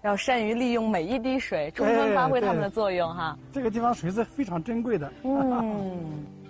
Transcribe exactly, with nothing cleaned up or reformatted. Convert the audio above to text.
要善于利用每一滴水，充分发挥它们的作用哈。 这个地方水是非常珍贵的。 嗯。